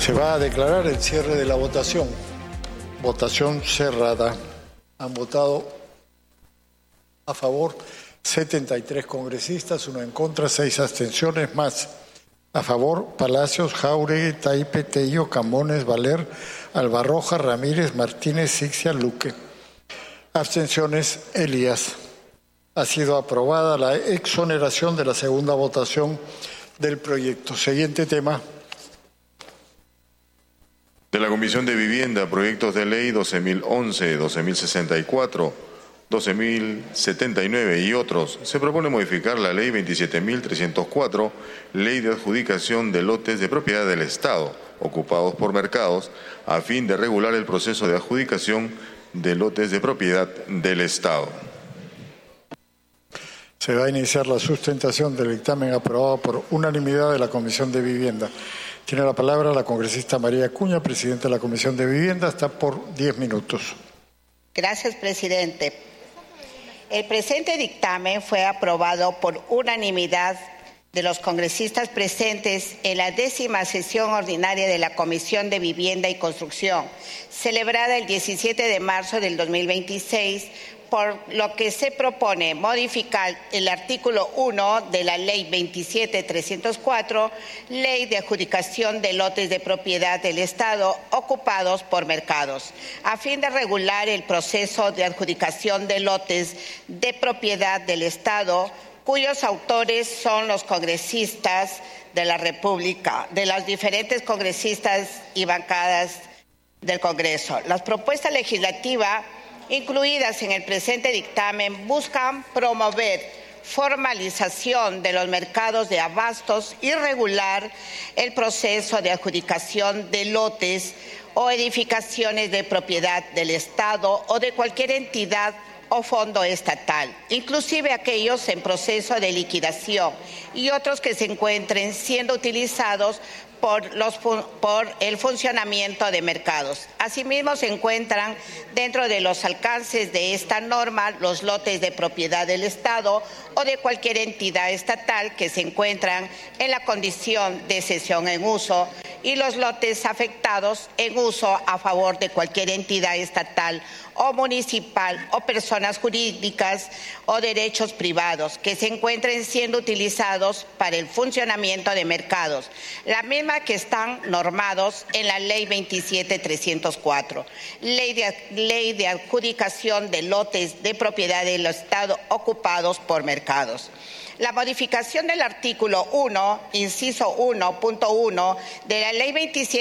Se va a declarar el cierre de la votación. Votación cerrada. Han votado a favor 73 congresistas, 1 en contra, 6 abstenciones más. A favor, Palacios, Jáuregui, Taipe, Tello, Camones, Valer, Albarroja, Ramírez, Martínez, Sixia, Luque. Abstenciones, Elías. Ha sido aprobada la exoneración de la segunda votación del proyecto. Siguiente tema. De la Comisión de Vivienda, proyectos de ley 12.011, 12.064, 12.079 y otros. Se propone modificar la ley 27.304, ley de adjudicación de lotes de propiedad del Estado, ocupados por mercados, a fin de regular el proceso de adjudicación de lotes de propiedad del Estado. Se va a iniciar la sustentación del dictamen aprobado por unanimidad de la Comisión de Vivienda. Tiene la palabra la congresista María Acuña, presidenta de la Comisión de Vivienda, está por 10 minutos. Gracias, presidente. El presente dictamen fue aprobado por unanimidad de los congresistas presentes en la 10ª sesión ordinaria de la Comisión de Vivienda y Construcción, celebrada el 17 de marzo del 2026, por lo que se propone modificar el artículo 1 de la Ley 27.304, Ley de Adjudicación de Lotes de Propiedad del Estado ocupados por mercados, a fin de regular el proceso de adjudicación de lotes de propiedad del Estado, cuyos autores son los congresistas de la República, de las diferentes congresistas y bancadas del Congreso. Las propuestas legislativas incluidas en el presente dictamen buscan promover formalización de los mercados de abastos y regular el proceso de adjudicación de lotes o edificaciones de propiedad del Estado o de cualquier entidad o fondo estatal, inclusive aquellos en proceso de liquidación y otros que se encuentren siendo utilizados por el funcionamiento de mercados. Asimismo, se encuentran dentro de los alcances de esta norma los lotes de propiedad del Estado o de cualquier entidad estatal que se encuentran en la condición de cesión en uso y los lotes afectados en uso a favor de cualquier entidad estatal o municipal o personas jurídicas o derechos privados que se encuentren siendo utilizados para el funcionamiento de mercados, la misma que están normados en la Ley 27.304, ley de adjudicación de lotes de propiedad del Estado ocupados por mercados. La modificación del artículo 1, inciso 1.1 de la Ley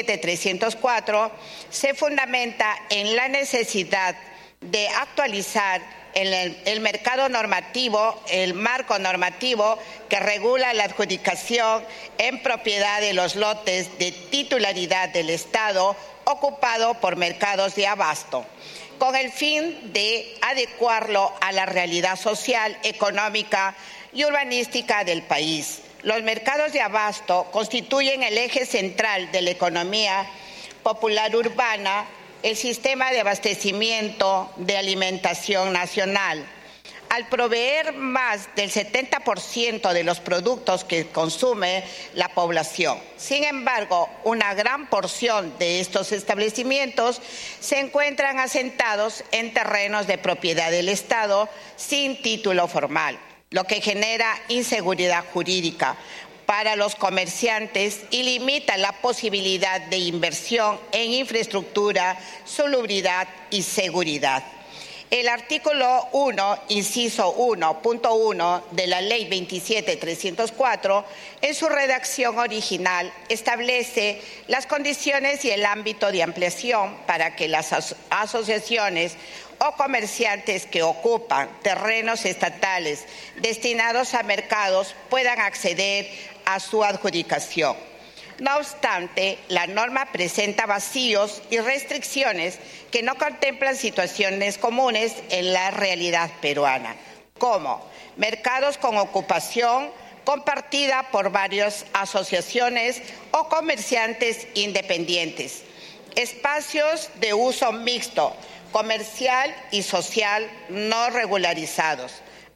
27.304 se fundamenta en la necesidad de actualizar el mercado normativo, el marco normativo que regula la adjudicación en propiedad de los lotes de titularidad del Estado ocupado por mercados de abasto, con el fin de adecuarlo a la realidad social, económica y urbanística del país. Los mercados de abasto constituyen el eje central de la economía popular urbana, el sistema de abastecimiento de alimentación nacional. Al proveer más del 70% de los productos que consume la población. Sin embargo, una gran porción de estos establecimientos se encuentran asentados en terrenos de propiedad del Estado sin título formal, lo que genera inseguridad jurídica para los comerciantes y limita la posibilidad de inversión en infraestructura, salubridad y seguridad. El artículo 1, inciso 1.1 de la Ley 27.304, en su redacción original, establece las condiciones y el ámbito de ampliación para que las asociaciones o comerciantes que ocupan terrenos estatales destinados a mercados puedan acceder a su adjudicación. No obstante, la norma presenta vacíos y restricciones que no contemplan situaciones comunes en la realidad peruana, como mercados con ocupación compartida por varias asociaciones o comerciantes independientes, espacios de uso mixto, comercial y social no regularizados,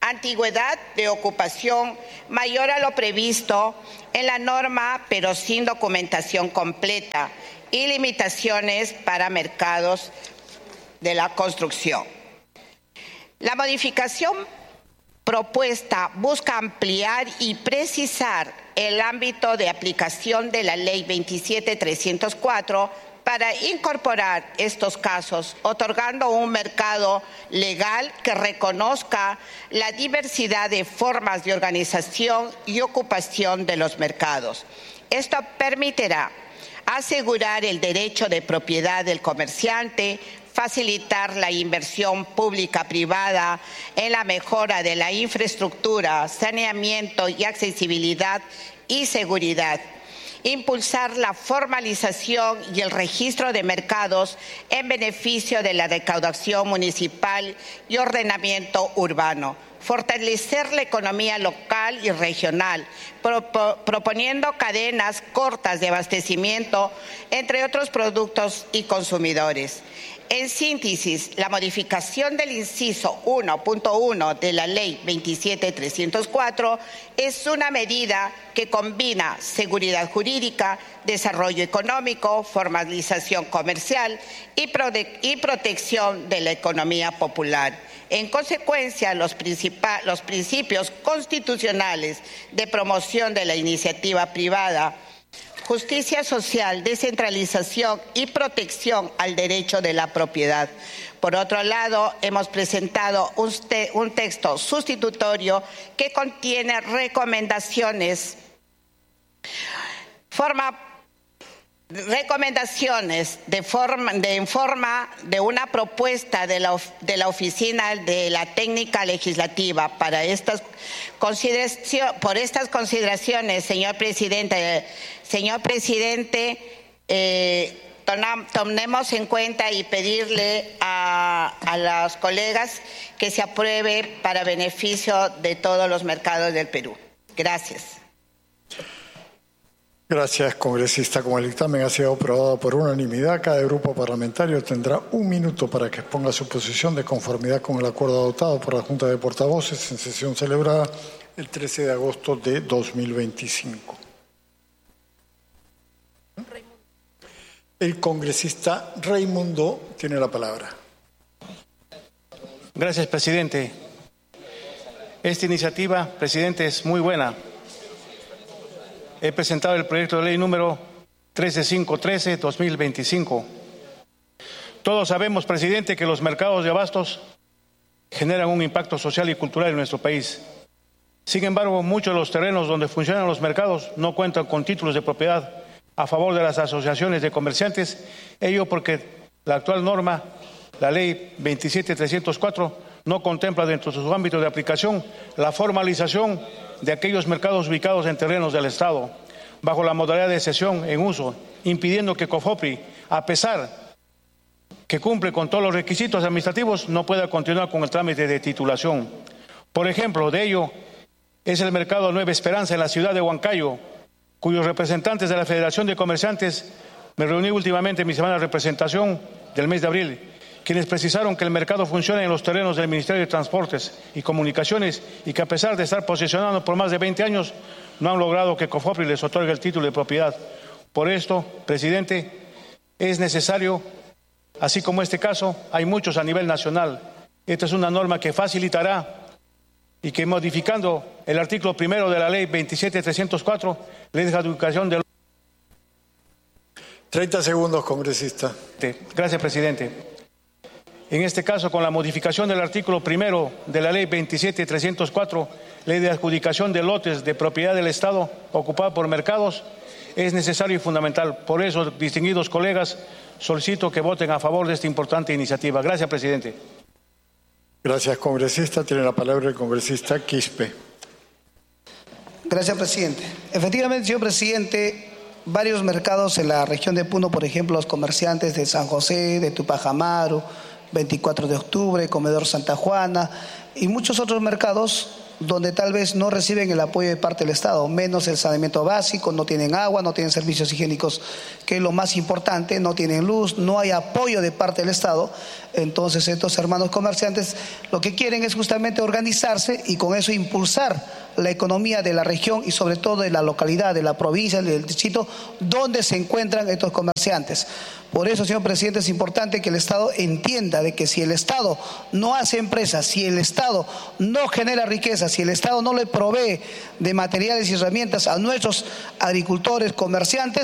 antigüedad de ocupación mayor a lo previsto en la norma, pero sin documentación completa, y limitaciones para mercados de la construcción. La modificación propuesta busca ampliar y precisar el ámbito de aplicación de la Ley 27.304 para incorporar estos casos, otorgando un mercado legal que reconozca la diversidad de formas de organización y ocupación de los mercados. Esto permitirá asegurar el derecho de propiedad del comerciante, facilitar la inversión pública-privada en la mejora de la infraestructura, saneamiento y accesibilidad y seguridad, impulsar la formalización y el registro de mercados en beneficio de la recaudación municipal y ordenamiento urbano, fortalecer la economía local y regional, proponiendo cadenas cortas de abastecimiento, entre otros productos y consumidores. En síntesis, la modificación del inciso 1.1 de la Ley 27.304 es una medida que combina seguridad jurídica, desarrollo económico, formalización comercial y protección de la economía popular. En consecuencia, los principios constitucionales de promoción de la iniciativa privada, justicia social, descentralización y protección al derecho de la propiedad. Por otro lado, hemos presentado un texto sustitutorio que contiene recomendaciones en forma de una propuesta de la Oficina de la Técnica Legislativa. Por estas consideraciones, señor presidente, tomemos en cuenta y pedirle a los colegas que se apruebe para beneficio de todos los mercados del Perú. Gracias. Gracias, congresista. Como el dictamen ha sido aprobado por unanimidad, cada grupo parlamentario tendrá 1 minuto para que exponga su posición de conformidad con el acuerdo adoptado por la Junta de Portavoces en sesión celebrada el 13 de agosto de 2025. El congresista Raimundo tiene la palabra. Gracias, presidente. Esta iniciativa, presidente, es muy buena. He presentado el proyecto de ley número 13513-2025. Todos sabemos, presidente, que los mercados de abastos generan un impacto social y cultural en nuestro país. Sin embargo, muchos de los terrenos donde funcionan los mercados no cuentan con títulos de propiedad a favor de las asociaciones de comerciantes, ello porque la actual norma, la Ley 27.304, no contempla dentro de su ámbito de aplicación la formalización de aquellos mercados ubicados en terrenos del Estado, bajo la modalidad de cesión en uso, impidiendo que COFOPRI, a pesar que cumple con todos los requisitos administrativos, no pueda continuar con el trámite de titulación. Por ejemplo, de ello es el mercado Nueva Esperanza en la ciudad de Huancayo, cuyos representantes de la Federación de Comerciantes me reuní últimamente en mi semana de representación del mes de abril, quienes precisaron que el mercado funciona en los terrenos del Ministerio de Transportes y Comunicaciones y que a pesar de estar posicionado por más de 20 años, no han logrado que COFOPRI les otorgue el título de propiedad. Por esto, presidente, es necesario, así como este caso, hay muchos a nivel nacional. Esta es una norma que facilitará y que modificando el artículo 1 de la Ley 27.304, Ley de Adjudicación del... 30 segundos, congresista. Gracias, presidente. En este caso, con la modificación del artículo 1 de la Ley 27.304, Ley de Adjudicación de lotes de propiedad del Estado ocupada por mercados, es necesario y fundamental. Por eso, distinguidos colegas, solicito que voten a favor de esta importante iniciativa. Gracias, presidente. Gracias, congresista. Tiene la palabra el congresista Quispe. Gracias, presidente. Efectivamente, señor presidente, varios mercados en la región de Puno, por ejemplo, los comerciantes de San José, de Tupac Amaru, 24 de octubre, Comedor Santa Juana y muchos otros mercados donde tal vez no reciben el apoyo de parte del Estado, menos el saneamiento básico, no tienen agua, no tienen servicios higiénicos, que es lo más importante, no tienen luz, no hay apoyo de parte del Estado. Entonces estos hermanos comerciantes lo que quieren es justamente organizarse y con eso impulsar la economía de la región y sobre todo de la localidad, de la provincia, del distrito, donde se encuentran estos comerciantes. Por eso, señor presidente, es importante que el Estado entienda de que si el Estado no hace empresas, si el Estado no genera riqueza, si el Estado no le provee de materiales y herramientas a nuestros agricultores, comerciantes,